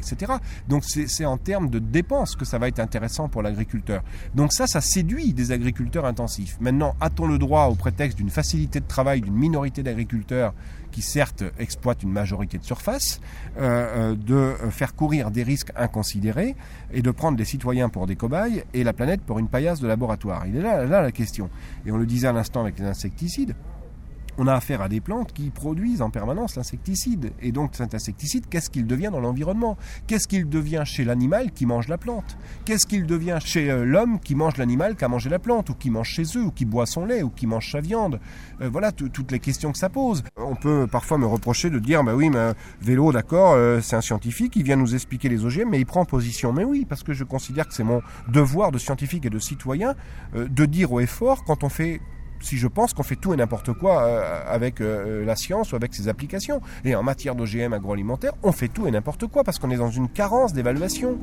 etc. Donc c'est en termes de dépenses que ça va être intéressant pour l'agriculteur. Donc ça séduit des agriculteurs intensifs. Maintenant, a-t-on le droit, au prétexte d'une facilité de travail d'une minorité d'agriculteurs qui certes exploitent une majorité de surface, de faire courir des risques inconsidérés et de prendre des citoyens pour des cobayes et la planète pour une paillasse de laboratoire? Il est là la question. Et on le disait à l'instant avec les insecticides, on a affaire à des plantes qui produisent en permanence l'insecticide. Et donc cet insecticide, qu'est-ce qu'il devient dans l'environnement? Qu'est-ce qu'il devient chez l'animal qui mange la plante? Qu'est-ce qu'il devient chez l'homme qui mange l'animal qui a mangé la plante, ou qui mange chez eux, ou qui boit son lait, ou qui mange sa viande? Voilà toutes les questions que ça pose. On peut parfois me reprocher de dire, bah oui, mais Vélo, d'accord, c'est un scientifique, il vient nous expliquer les OGM, mais il prend position. Mais oui, parce que je considère que c'est mon devoir de scientifique et de citoyen de dire haut et fort quand on fait... Si je pense qu'on fait tout et n'importe quoi avec la science ou avec ses applications. Et en matière d'OGM agroalimentaire, on fait tout et n'importe quoi parce qu'on est dans une carence d'évaluation.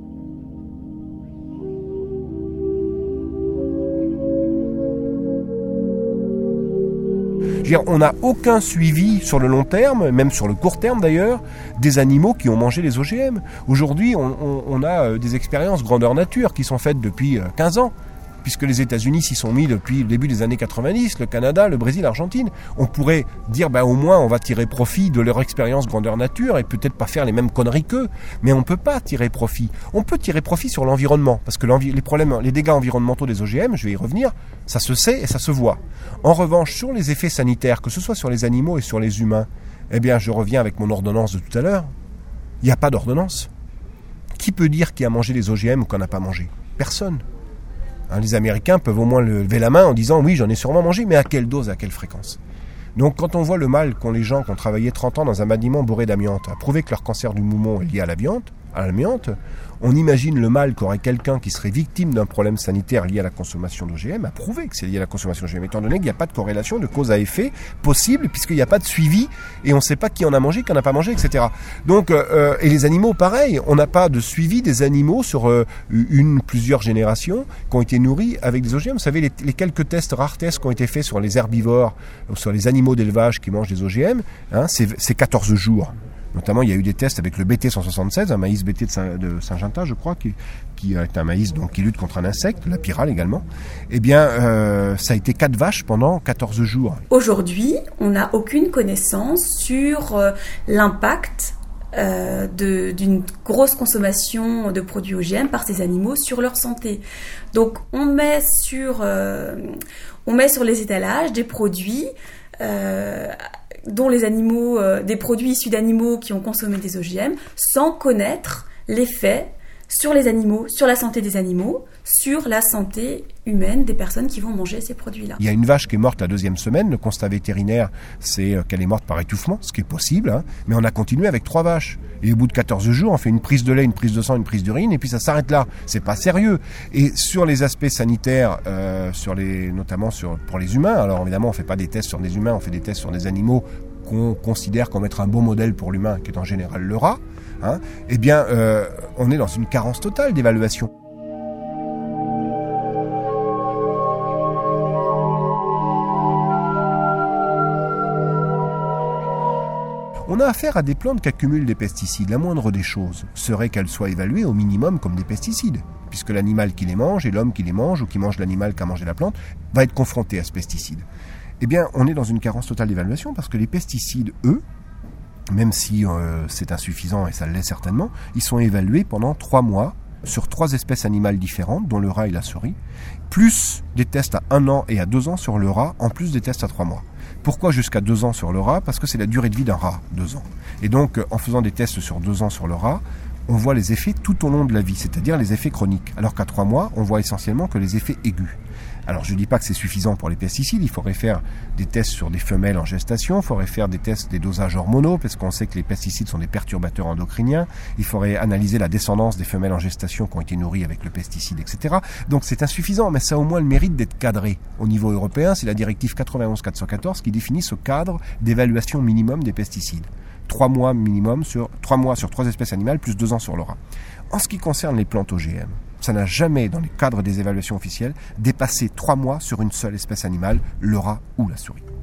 On n'a aucun suivi sur le long terme, même sur le court terme d'ailleurs, des animaux qui ont mangé les OGM. Aujourd'hui, on a des expériences grandeur nature qui sont faites depuis 15 ans. Puisque les États-Unis s'y sont mis depuis le début des années 90, le Canada, le Brésil, l'Argentine. On pourrait dire, au moins, on va tirer profit de leur expérience grandeur nature et peut-être pas faire les mêmes conneries qu'eux. Mais on ne peut pas tirer profit. On peut tirer profit sur l'environnement, parce que les dégâts environnementaux des OGM, je vais y revenir, ça se sait et ça se voit. En revanche, sur les effets sanitaires, que ce soit sur les animaux et sur les humains, je reviens avec mon ordonnance de tout à l'heure. Il n'y a pas d'ordonnance. Qui peut dire qui a mangé les OGM ou qu'on n'a pas mangé? Personne. Les Américains peuvent au moins lever la main en disant « oui, j'en ai sûrement mangé, mais à quelle dose, à quelle fréquence ?» Donc quand on voit le mal qu'ont les gens qui ont travaillé 30 ans dans un bâtiment bourré d'amiante, à prouver que leur cancer du poumon est lié à l'amiante, on imagine le mal qu'aurait quelqu'un qui serait victime d'un problème sanitaire lié à la consommation d'OGM, à prouver que c'est lié à la consommation d'OGM, étant donné qu'il n'y a pas de corrélation de cause à effet possible, puisqu'il n'y a pas de suivi, et on ne sait pas qui en a mangé, qui en a pas mangé, etc. Donc, et les animaux, pareil, on n'a pas de suivi des animaux sur plusieurs générations qui ont été nourris avec des OGM. Vous savez, les quelques rares tests qui ont été faits sur les herbivores, sur les animaux d'élevage qui mangent des OGM, c'est 14 jours. Notamment, il y a eu des tests avec le BT176, un maïs BT de Syngenta, je crois, qui est un maïs qui lutte contre un insecte, la pyrale également. Ça a été 4 vaches pendant 14 jours. Aujourd'hui, on n'a aucune connaissance sur l'impact d'une grosse consommation de produits OGM par ces animaux sur leur santé. Donc, on met sur les étalages des produits dont les animaux, des produits issus d'animaux qui ont consommé des OGM, sans connaître l'effet sur les animaux, sur la santé des animaux, sur la santé humaine des personnes qui vont manger ces produits-là. Il y a une vache qui est morte la 2e semaine. Le constat vétérinaire, c'est qu'elle est morte par étouffement, ce qui est possible, mais on a continué avec 3 vaches. Et au bout de 14 jours, on fait une prise de lait, une prise de sang, une prise d'urine, et puis ça s'arrête là. C'est pas sérieux. Et sur les aspects sanitaires, notamment pour les humains, alors évidemment, on fait pas des tests sur des humains, on fait des tests sur des animaux qu'on considère comme être un bon modèle pour l'humain, qui est en général le rat. On est dans une carence totale d'évaluation. On a affaire à des plantes qui accumulent des pesticides. La moindre des choses serait qu'elles soient évaluées au minimum comme des pesticides, puisque l'animal qui les mange et l'homme qui les mange ou qui mange l'animal qui a mangé la plante va être confronté à ce pesticide. On est dans une carence totale d'évaluation parce que les pesticides, eux, même si c'est insuffisant et ça l'est certainement, ils sont évalués pendant 3 mois sur 3 espèces animales différentes, dont le rat et la souris, plus des tests à 1 an et à 2 ans sur le rat, en plus des tests à 3 mois. Pourquoi jusqu'à 2 ans sur le rat? Parce que c'est la durée de vie d'un rat, 2 ans. Et donc, en faisant des tests sur 2 ans sur le rat, on voit les effets tout au long de la vie, c'est-à-dire les effets chroniques. Alors qu'à 3 mois, on voit essentiellement que les effets aigus. Alors je ne dis pas que c'est suffisant pour les pesticides, il faudrait faire des tests sur des femelles en gestation, il faudrait faire des tests des dosages hormonaux, parce qu'on sait que les pesticides sont des perturbateurs endocriniens, il faudrait analyser la descendance des femelles en gestation qui ont été nourries avec le pesticide, etc. Donc c'est insuffisant, mais ça a au moins le mérite d'être cadré. Au niveau européen, c'est la directive 91/414 qui définit ce cadre d'évaluation minimum des pesticides. 3 mois minimum sur 3 espèces animales, plus 2 ans sur le rat. En ce qui concerne les plantes OGM, ça n'a jamais, dans les cadres des évaluations officielles, dépassé 3 mois sur une seule espèce animale, le rat ou la souris.